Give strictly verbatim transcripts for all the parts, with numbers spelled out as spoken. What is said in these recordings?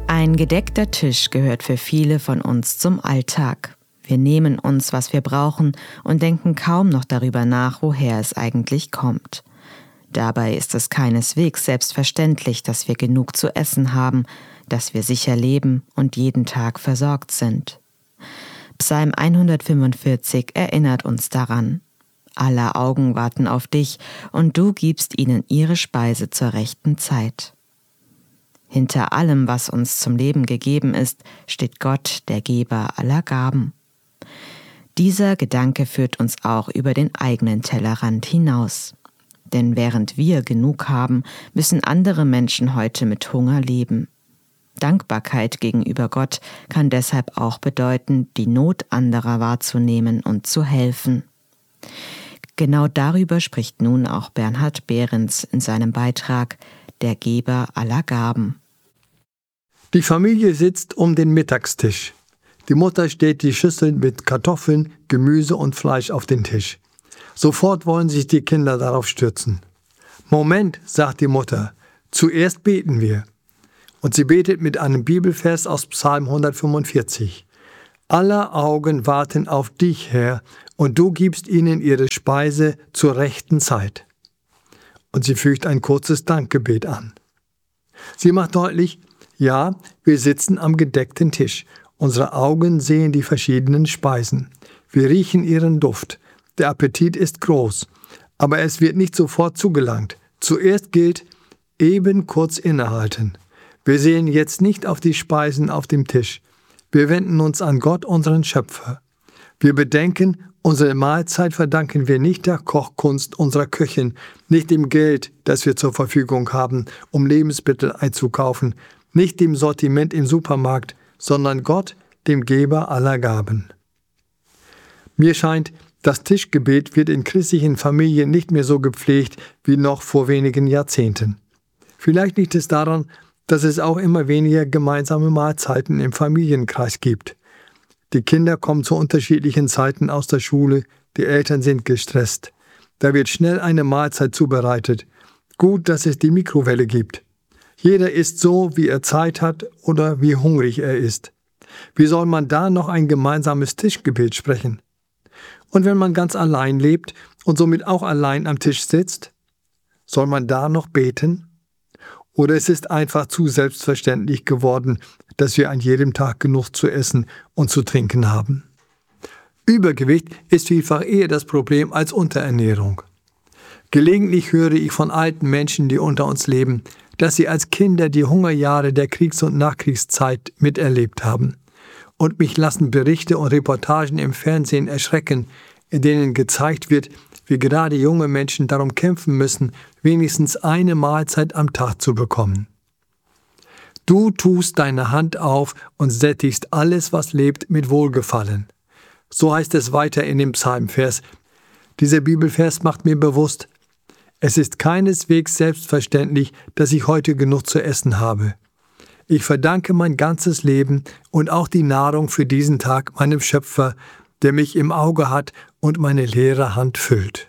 Ein gedeckter Tisch gehört für viele von uns zum Alltag. Wir nehmen uns, was wir brauchen, und denken kaum noch darüber nach, woher es eigentlich kommt. Dabei ist es keineswegs selbstverständlich, dass wir genug zu essen haben, dass wir sicher leben und jeden Tag versorgt sind. Psalm hundertfünfundvierzig erinnert uns daran. Aller Augen warten auf dich, und du gibst ihnen ihre Speise zur rechten Zeit. Hinter allem, was uns zum Leben gegeben ist, steht Gott, der Geber aller Gaben. Dieser Gedanke führt uns auch über den eigenen Tellerrand hinaus. Denn während wir genug haben, müssen andere Menschen heute mit Hunger leben. Dankbarkeit gegenüber Gott kann deshalb auch bedeuten, die Not anderer wahrzunehmen und zu helfen. Genau darüber spricht nun auch Bernhard Behrens in seinem Beitrag »Der Geber aller Gaben«. Die Familie sitzt um den Mittagstisch. Die Mutter stellt die Schüssel mit Kartoffeln, Gemüse und Fleisch auf den Tisch. Sofort wollen sich die Kinder darauf stürzen. »Moment«, sagt die Mutter, »zuerst beten wir.« Und sie betet mit einem Bibelvers aus Psalm hundertfünfundvierzig. »Aller Augen warten auf dich, Herr, und du gibst ihnen ihre Speise zur rechten Zeit.« Und sie fügt ein kurzes Dankgebet an. Sie macht deutlich, ja, wir sitzen am gedeckten Tisch. Unsere Augen sehen die verschiedenen Speisen. Wir riechen ihren Duft. Der Appetit ist groß. Aber es wird nicht sofort zugelangt. Zuerst gilt, eben kurz innehalten. Wir sehen jetzt nicht auf die Speisen auf dem Tisch. Wir wenden uns an Gott, unseren Schöpfer. Wir bedenken, unsere Mahlzeit verdanken wir nicht der Kochkunst unserer Köchin, nicht dem Geld, das wir zur Verfügung haben, um Lebensmittel einzukaufen, nicht dem Sortiment im Supermarkt, sondern Gott, dem Geber aller Gaben. Mir scheint, das Tischgebet wird in christlichen Familien nicht mehr so gepflegt wie noch vor wenigen Jahrzehnten. Vielleicht liegt es daran, dass es auch immer weniger gemeinsame Mahlzeiten im Familienkreis gibt. Die Kinder kommen zu unterschiedlichen Zeiten aus der Schule, die Eltern sind gestresst. Da wird schnell eine Mahlzeit zubereitet. Gut, dass es die Mikrowelle gibt. Jeder isst so, wie er Zeit hat oder wie hungrig er ist. Wie soll man da noch ein gemeinsames Tischgebet sprechen? Und wenn man ganz allein lebt und somit auch allein am Tisch sitzt, soll man da noch beten? Oder es ist einfach zu selbstverständlich geworden, dass wir an jedem Tag genug zu essen und zu trinken haben. Übergewicht ist vielfach eher das Problem als Unterernährung. Gelegentlich höre ich von alten Menschen, die unter uns leben, dass sie als Kinder die Hungerjahre der Kriegs- und Nachkriegszeit miterlebt haben. Und mich lassen Berichte und Reportagen im Fernsehen erschrecken, in denen gezeigt wird, wie gerade junge Menschen darum kämpfen müssen, wenigstens eine Mahlzeit am Tag zu bekommen. Du tust deine Hand auf und sättigst alles, was lebt, mit Wohlgefallen. So heißt es weiter in dem Psalmvers. Dieser Bibelvers macht mir bewusst, es ist keineswegs selbstverständlich, dass ich heute genug zu essen habe. Ich verdanke mein ganzes Leben und auch die Nahrung für diesen Tag meinem Schöpfer, der mich im Auge hat und meine leere Hand füllt.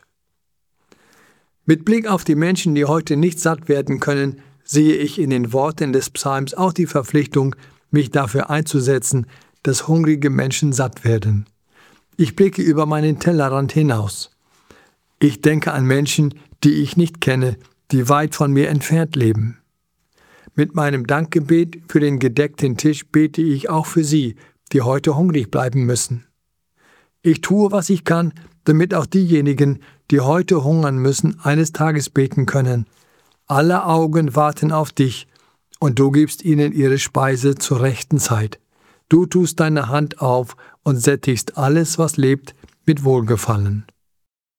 Mit Blick auf die Menschen, die heute nicht satt werden können, sehe ich in den Worten des Psalms auch die Verpflichtung, mich dafür einzusetzen, dass hungrige Menschen satt werden. Ich blicke über meinen Tellerrand hinaus. Ich denke an Menschen, die ich nicht kenne, die weit von mir entfernt leben. Mit meinem Dankgebet für den gedeckten Tisch bete ich auch für sie, die heute hungrig bleiben müssen. Ich tue, was ich kann, damit auch diejenigen, die heute hungern müssen, eines Tages beten können. Alle Augen warten auf dich, und du gibst ihnen ihre Speise zur rechten Zeit. Du tust deine Hand auf und sättigst alles, was lebt, mit Wohlgefallen.